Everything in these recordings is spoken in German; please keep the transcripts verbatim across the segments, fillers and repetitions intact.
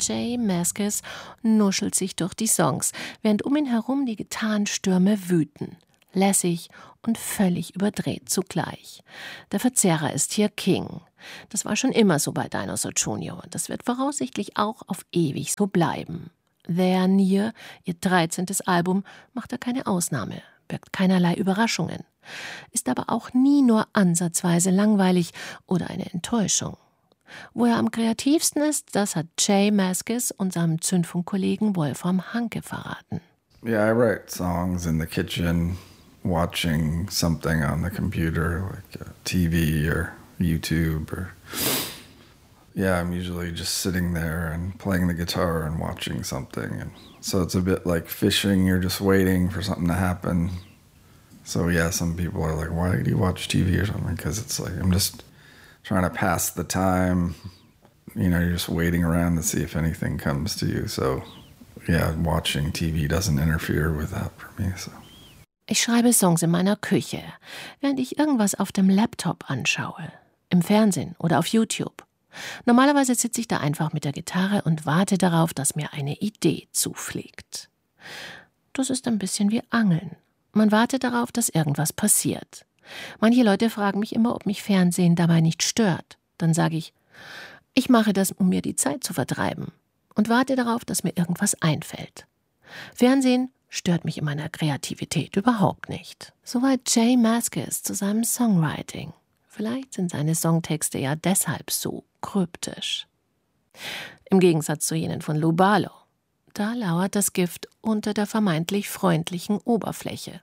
J Mascis nuschelt sich durch die Songs, während um ihn herum die Gitarrenstürme wüten. Lässig und völlig überdreht zugleich. Der Verzerrer ist hier King. Das war schon immer so bei Dinosaur Junior. Das wird voraussichtlich auch auf ewig so bleiben. There Near, ihr dreizehntes Album, macht da keine Ausnahme, birgt keinerlei Überraschungen, ist aber auch nie nur ansatzweise langweilig oder eine Enttäuschung. Wo er am kreativsten ist, das hat J Mascis unserem Zündfunkkollegen Wolfram Hanke verraten. Yeah, I write songs in the kitchen, watching something on the computer, like uh, T V or YouTube, or yeah, I'm usually just sitting there and playing the guitar and watching something, and so it's a bit like fishing. You're just waiting for something to happen. So yeah, some people are like, "Why do you watch T V or something?" Because it's like I'm just trying to pass the time. You know, you're just waiting around to see if anything comes to you. So yeah, watching T V doesn't interfere with that for me. So. Ich schreibe Songs in meiner Küche, während ich irgendwas auf dem Laptop anschaue, im Fernsehen oder auf YouTube. Normalerweise sitze ich da einfach mit der Gitarre und warte darauf, dass mir eine Idee zufliegt. Das ist ein bisschen wie Angeln. Man wartet darauf, dass irgendwas passiert. Manche Leute fragen mich immer, ob mich Fernsehen dabei nicht stört. Dann sage ich, ich mache das, um mir die Zeit zu vertreiben und warte darauf, dass mir irgendwas einfällt. Fernsehen stört mich in meiner Kreativität überhaupt nicht. Soweit J Mascis zu seinem Songwriting. Vielleicht sind seine Songtexte ja deshalb so kryptisch. Im Gegensatz zu jenen von Lou Barlow. Da lauert das Gift unter der vermeintlich freundlichen Oberfläche.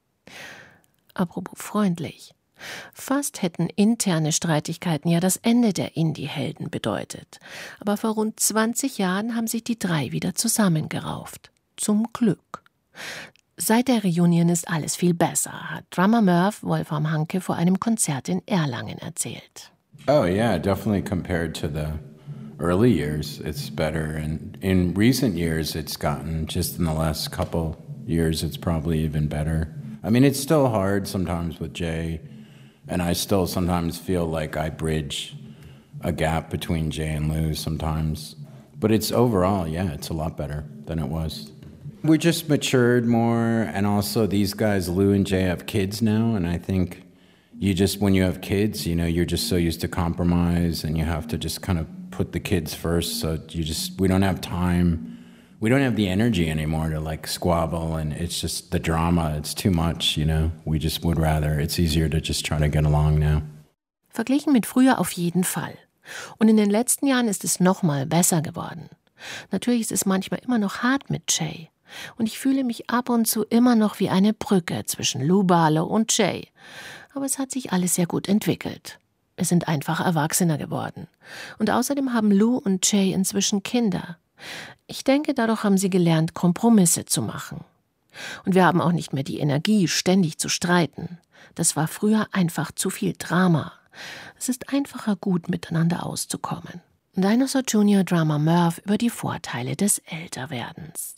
Apropos freundlich. Fast hätten interne Streitigkeiten ja das Ende der Indie-Helden bedeutet. Aber vor rund zwanzig Jahren haben sich die drei wieder zusammengerauft. Zum Glück. Seit der Reunion ist alles viel besser, hat Drummer Murph Wolfram Hanke vor einem Konzert in Erlangen erzählt. Oh yeah, definitely compared to the early years, it's better. And in recent years, it's gotten, just in the last couple years, it's probably even better. I mean, it's still hard sometimes with Jay, and I still sometimes feel like I bridge a gap between Jay and Lou sometimes. But it's overall, yeah, it's a lot better than it was. We just matured more, and also these guys, Lou and Jay, have kids now, and I think you just, when you have kids, you know, you're just so used to compromise, and you have to just kind of put the kids first, so you just, we don't have time, we don't have the energy anymore to like squabble, and it's just the drama, it's too much, you know, we just would rather, it's easier to just try to get along now. Verglichen mit früher auf jeden Fall. Und in den letzten Jahren ist es noch mal besser geworden. Natürlich ist es manchmal immer noch hart mit Jay. Und ich fühle mich ab und zu immer noch wie eine Brücke zwischen Lou Barlow und Jay. Aber es hat sich alles sehr gut entwickelt. Wir sind einfach erwachsener geworden. Und außerdem haben Lou und Jay inzwischen Kinder. Ich denke, dadurch haben sie gelernt, Kompromisse zu machen. Und wir haben auch nicht mehr die Energie, ständig zu streiten. Das war früher einfach zu viel Drama. Es ist einfacher, gut miteinander auszukommen. Dinosaur Junior Drummer Murph über die Vorteile des Älterwerdens.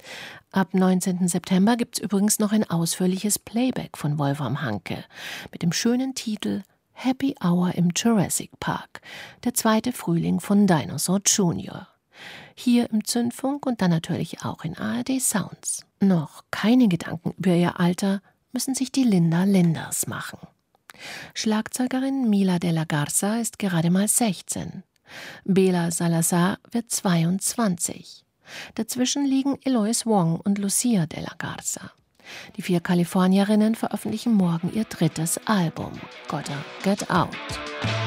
Ab neunzehnten September gibt's übrigens noch ein ausführliches Playback von Wolfram Hanke mit dem schönen Titel Happy Hour im Jurassic Park, der zweite Frühling von Dinosaur Junior. Hier im Zündfunk und dann natürlich auch in A R D Sounds. Noch keine Gedanken über ihr Alter müssen sich die Linda Linders machen. Schlagzeugerin Mila de la Garza ist gerade mal sechzehn. Bela Salazar wird zweiundzwanzig. Dazwischen liegen Eloise Wong und Lucia de la Garza. Die vier Kalifornierinnen veröffentlichen morgen ihr drittes Album, Gotta Get Out.